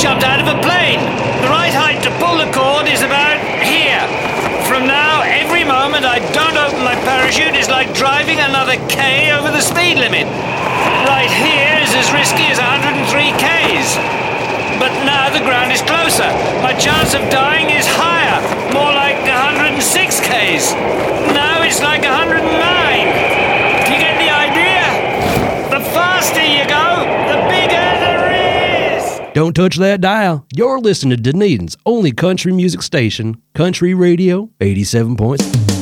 jumped out of a plane. The right height to pull the cord is about here. From now, every moment I don't open my parachute is like driving another K over the speed limit. Right here is as risky as 103 Ks. But now the ground is closer. My chance of dying is higher, more like 106 Ks. Now it's like 109. Do you get the idea? The faster you go, the bigger the risk. Don't touch that dial. You're listening to Dunedin's only country music station, Country Radio 87.7.